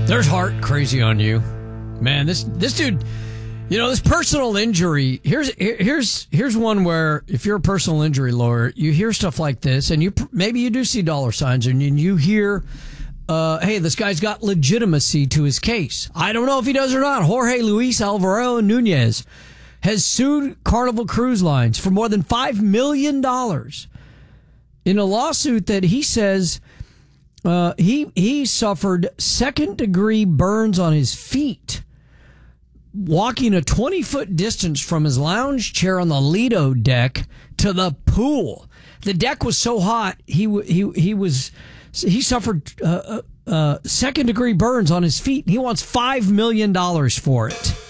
There's Hart crazy on you, man. This dude, this personal injury. Here's one where if you're a personal injury lawyer, you hear stuff like this, and maybe you do see dollar signs, and you hear, hey, this guy's got legitimacy to his case. I don't know if he does or not. Jorge Luis Alvaro Nunez has sued Carnival Cruise Lines for more than $5 million in a lawsuit that he says he suffered second-degree burns on his feet walking a 20-foot distance from his lounge chair on the Lido deck to the pool. The deck was so hot, he suffered second-degree burns on his feet. He wants $5 million for it.